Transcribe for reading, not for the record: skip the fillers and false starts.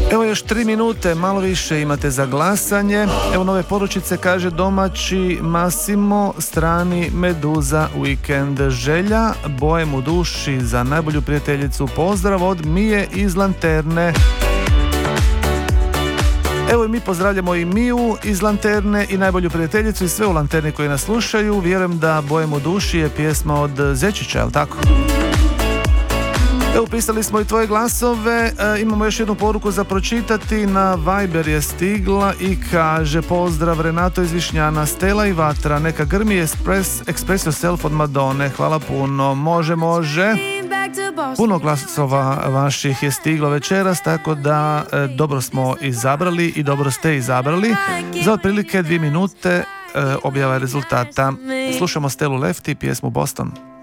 Evo još 3 minute, malo više imate za glasanje. Evo nove poručice, kaže domaći Massimo, strani Meduza Weekend. Želja, bojem u duši za najbolju prijateljicu. Pozdrav od Mije iz Lanterne. Evo i mi pozdravljamo i Miju iz Lanterne i najbolju prijateljicu i sve u Lanterni koji nas slušaju. Vjerujem da bojem u duši je pjesma od Zečića, jel tako? Evo, upisali smo i tvoje glasove. Imamo još jednu poruku za pročitati. Na Viber je stigla i kaže: pozdrav Renato iz Višnjana, Stela i Vatra, neka grmi Express Yourself od Madone. Hvala puno. Može. Puno glasova vaših je stiglo večeras, tako da dobro smo izabrali i dobro ste izabrali. Za otprilike 2 minute objava rezultata. Slušamo Stelu Lefty, pjesmu Boston.